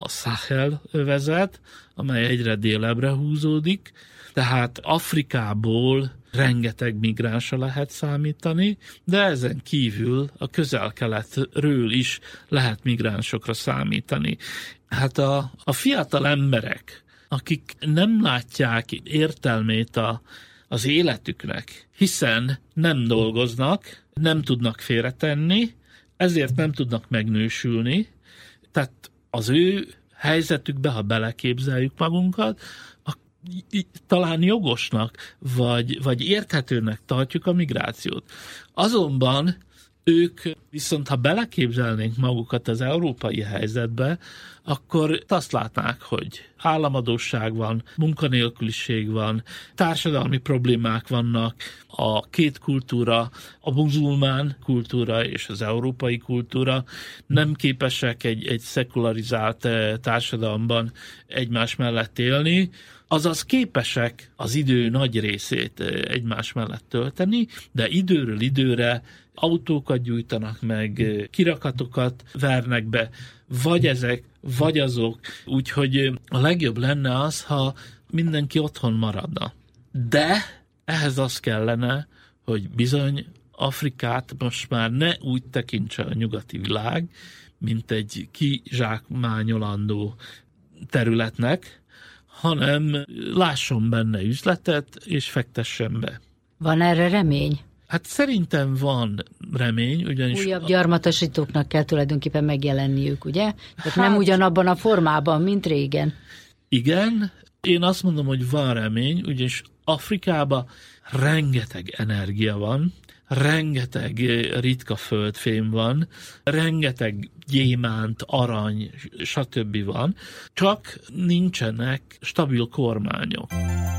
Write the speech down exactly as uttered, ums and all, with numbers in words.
Sahel övezet, amely egyre délebbre húzódik, tehát Afrikából rengeteg migránsra lehet számítani, de ezen kívül a Közel-Keletről is lehet migránsokra számítani. Hát a, a fiatal emberek, akik nem látják értelmét a, az életüknek, hiszen nem dolgoznak, nem tudnak félretenni, ezért nem tudnak megnősülni, tehát az ő helyzetükbe, ha beleképzeljük magunkat, talán jogosnak, vagy, vagy érthetőnek tartjuk a migrációt. Azonban ők viszont, ha beleképzelnénk magukat az európai helyzetbe, akkor azt látnák, hogy államadósság van, munkanélküliség van, társadalmi problémák vannak, a két kultúra, a muzulmán kultúra és az európai kultúra nem képesek egy, egy szekularizált társadalomban egymás mellett élni, azaz képesek az idő nagy részét egymás mellett tölteni, de időről időre autókat gyújtanak meg, kirakatokat vernek be, vagy ezek, vagy azok, úgyhogy a legjobb lenne az, ha mindenki otthon maradna. De ehhez az kellene, hogy bizony Afrikát most már ne úgy tekintse a nyugati világ, mint egy kizsákmányolandó területnek, hanem lásson benne üzletet, és fektessen be. Van erre remény? Hát szerintem van remény, ugyanis... Újabb gyarmatosítóknak kell tulajdonképpen megjelenniük, ugye? Tehát hát, nem ugyanabban a formában, mint régen. Igen, én azt mondom, hogy van remény, ugyanis Afrikában rengeteg energia van, rengeteg ritka földfém van, rengeteg gyémánt, arany, stb. Van, csak nincsenek stabil kormányok.